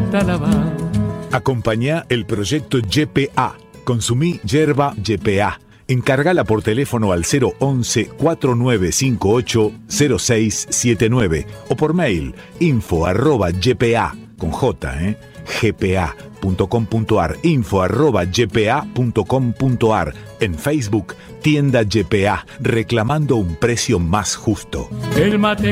está lavado. Acompañá el proyecto YPA. Consumí yerba YPA. Encargala por teléfono al 011-4958-0679 o por mail info@ypa con J, gpa.com.ar, info@ypa.com.ar. En Facebook, tienda YPA, reclamando un precio más justo. El mate